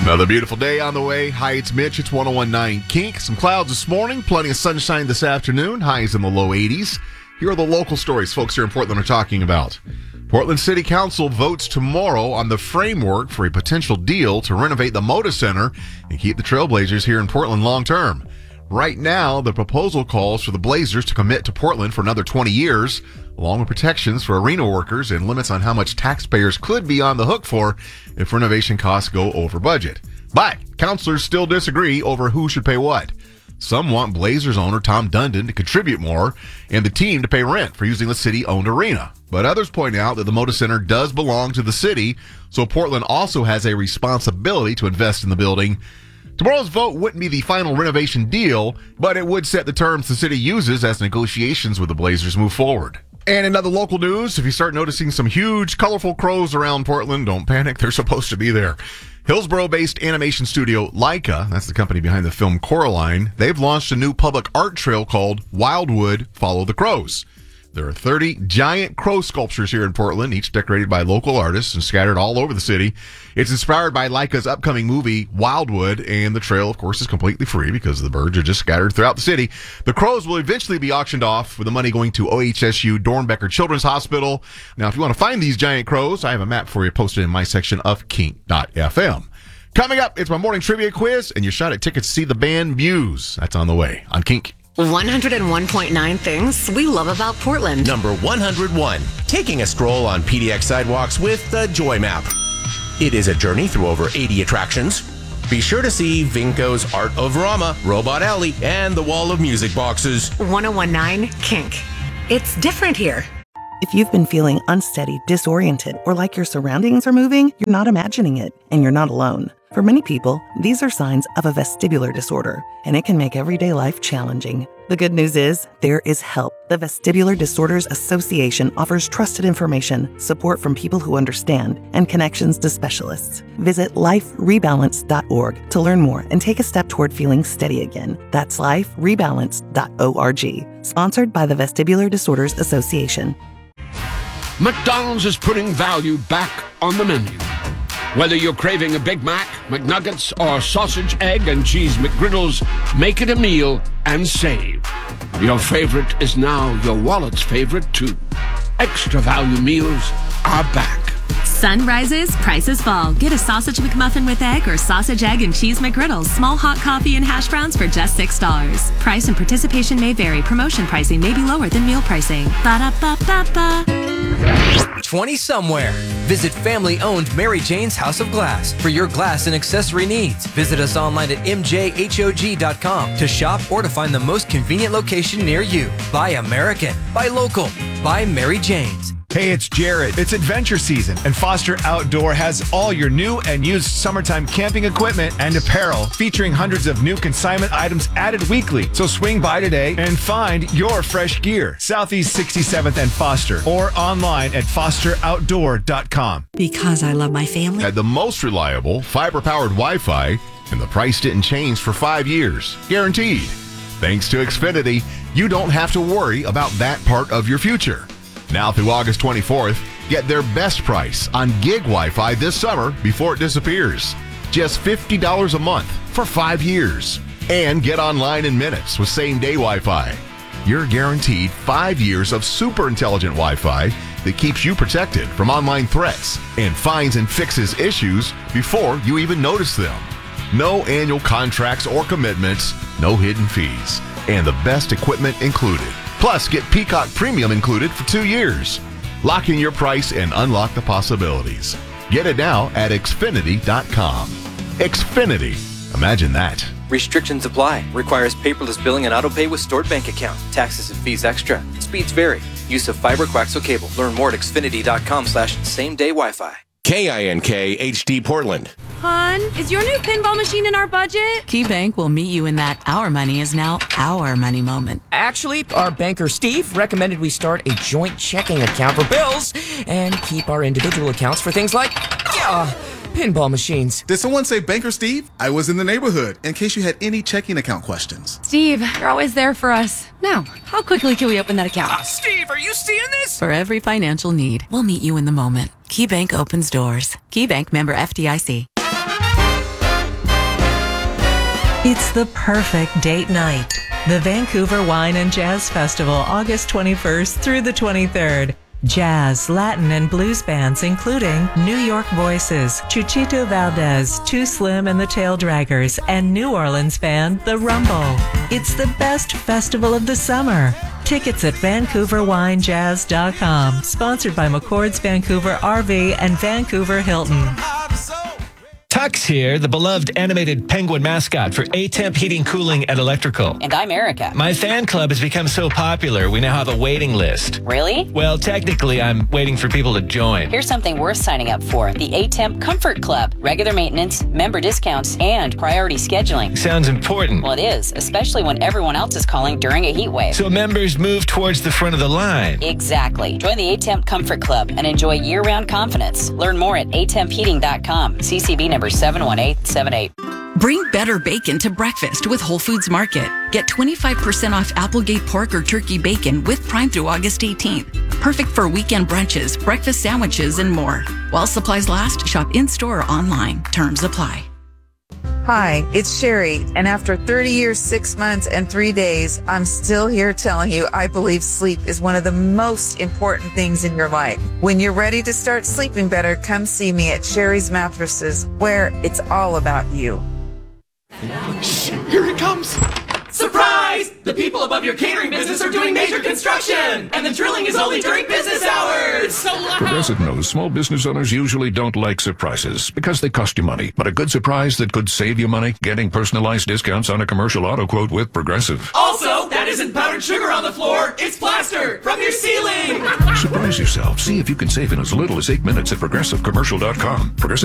Another beautiful day on the way. Hi, it's Mitch. It's 101.9 Kink. Some clouds this morning, plenty of sunshine this afternoon. Highs in the low 80s. Here are the local stories folks here in Portland are talking about. Portland City Council votes tomorrow on the framework for a potential deal to renovate the Moda Center and keep the Trailblazers here in Portland long term. Right now, the proposal calls for the Blazers to commit to Portland for another 20 years, along with protections for arena workers and limits on how much taxpayers could be on the hook for if renovation costs go over budget. But councilors still disagree over who should pay what. Some want Blazers owner Tom Dundon to contribute more and the team to pay rent for using the city-owned arena. But others point out that the Moda Center does belong to the city, so Portland also has a responsibility to invest in the building. Tomorrow's vote wouldn't be the final renovation deal, but it would set the terms the city uses as negotiations with the Blazers move forward. And in other local news, if you start noticing some huge, colorful crows around Portland, don't panic. They're supposed to be there. Hillsboro-based animation studio Laika, that's the company behind the film Coraline, they've launched a new public art trail called Wildwood Follow the Crows. There are 30 giant crow sculptures here in Portland, each decorated by local artists and scattered all over the city. It's inspired by Laika's upcoming movie, Wildwood, and the trail, of course, is completely free because the birds are just scattered throughout the city. The crows will eventually be auctioned off with the money going to OHSU Dornbecker Children's Hospital. Now, if you want to find these giant crows, I have a map for you posted in my section of kink.fm. Coming up, it's my morning trivia quiz, and your shot at tickets to see the band Muse. That's on the way on Kink. 101.9 things we love about Portland. Number 101, taking a stroll on PDX sidewalks with the Joy Map. It is a journey through over 80 attractions. Be sure to see Vinco's Art of Rama, Robot Alley, and the Wall of Music boxes. 101.9 Kink. It's different here. If you've been feeling unsteady, disoriented, or like your surroundings are moving, you're not imagining it, and you're not alone. For many people, these are signs of a vestibular disorder, and it can make everyday life challenging. The good news is, there is help. The Vestibular Disorders Association offers trusted information, support from people who understand, and connections to specialists. Visit liferebalance.org to learn more and take a step toward feeling steady again. That's liferebalance.org. Sponsored by the Vestibular Disorders Association. McDonald's is putting value back on the menu. Whether you're craving a Big Mac, McNuggets, or sausage, egg, and cheese McGriddles, make it a meal and save. Your favorite is now your wallet's favorite, too. Extra value meals are back. Sun rises, prices fall. Get a sausage McMuffin with egg or sausage, egg, and cheese McGriddles. Small hot coffee and hash browns for just $6. Price and participation may vary. Promotion pricing may be lower than meal pricing. Ba-da-ba-ba-ba. 20 somewhere. Visit family-owned Mary Jane's House of Glass for your glass and accessory needs. Visit us online at mjhog.com to shop or to find the most convenient location near you. Buy American. Buy local. Buy Mary Jane's. Hey, it's Jared. It's adventure season, and Foster Outdoor has all your new and used summertime camping equipment and apparel, featuring hundreds of new consignment items added weekly. So swing by today and find your fresh gear. Southeast 67th and Foster, or online at fosteroutdoor.com. Because I love my family. Had the most reliable fiber-powered Wi-Fi, and the price didn't change for 5 years. Guaranteed. Thanks to Xfinity, you don't have to worry about that part of your future. Now through August 24th, get their best price on gig Wi-Fi this summer before it disappears. Just $50 a month for 5 years. And get online in minutes with same-day Wi-Fi. You're guaranteed 5 years of super intelligent Wi-Fi that keeps you protected from online threats and finds and fixes issues before you even notice them. No annual contracts or commitments, no hidden fees, and the best equipment included. Plus, get Peacock Premium included for 2 years. Lock in your price and unlock the possibilities. Get it now at Xfinity.com. Xfinity. Imagine that. Restrictions apply. Requires paperless billing and autopay with stored bank account. Taxes and fees extra. Speeds vary. Use of fiber coaxial cable. Learn more at Xfinity.com/same-day Wi-Fi. KINK HD Portland. Hon, is your new pinball machine in our budget? KeyBank will meet you in that our money is now our money moment. Actually, our banker Steve recommended we start a joint checking account for bills and keep our individual accounts for things like pinball machines. Did someone say Banker Steve? I was in the neighborhood in case you had any checking account questions. Steve, you're always there for us. Now, how quickly can we open that account? Steve, are you seeing this? For every financial need, we'll meet you in the moment. KeyBank opens doors. KeyBank member FDIC. It's the perfect date night. The Vancouver Wine and Jazz Festival, August 21st through the 23rd. Jazz, Latin, and blues bands including New York Voices, Chuchito Valdez, Too Slim and the Tail Draggers, and New Orleans band The Rumble. It's the best festival of the summer. Tickets at VancouverWineJazz.com. Sponsored by McCord's Vancouver RV and Vancouver Hilton. Tux here, the beloved animated penguin mascot for A-Temp Heating, Cooling, and Electrical. And I'm Erica. My fan club has become so popular, we now have a waiting list. Really? Well, technically, I'm waiting for people to join. Here's something worth signing up for. The A-Temp Comfort Club. Regular maintenance, member discounts, and priority scheduling. Sounds important. Well, it is, especially when everyone else is calling during a heat wave. So members move towards the front of the line. Exactly. Join the A-Temp Comfort Club and enjoy year-round confidence. Learn more at atempheating.com. CCB number 71878. Bring better bacon to breakfast with Whole Foods Market. Get 25% off Applegate pork or turkey bacon with Prime through August 18th. Perfect for weekend brunches, breakfast sandwiches, and more. While supplies last, shop in-store or online. Terms apply. Hi, it's Sherry, and after 30 years, 6 months, and 3 days, I'm still here telling you I believe sleep is one of the most important things in your life. When you're ready to start sleeping better, come see me at Sherry's Mattresses, where it's all about you. Shh, here it comes! Surprise! The people above your catering business are doing major construction! And the drilling is only during business hours! So loud! Progressive knows small business owners usually don't like surprises because they cost you money. But a good surprise that could save you money? Getting personalized discounts on a commercial auto quote with Progressive. Also, that isn't powdered sugar on the floor, it's plaster from your ceiling! Surprise yourself. See if you can save in as little as 8 minutes at ProgressiveCommercial.com. Progressive